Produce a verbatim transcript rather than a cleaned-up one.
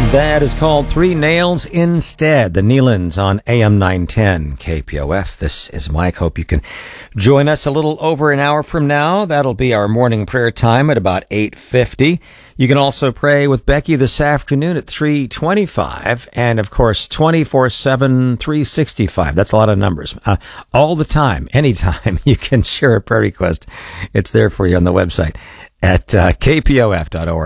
That is called Three Nails Instead. The Nealons on A M nine ten K P O F. This is Mike. Hope you can join us a little over an hour from now. That'll be our morning prayer time at about eight fifty. You can also pray with Becky this afternoon at three twenty-five. And, of course, twenty-four seven, three sixty-five. That's a lot of numbers. Uh, all the time, anytime, you can share a prayer request. It's there for you on the website at uh, k p o f dot org.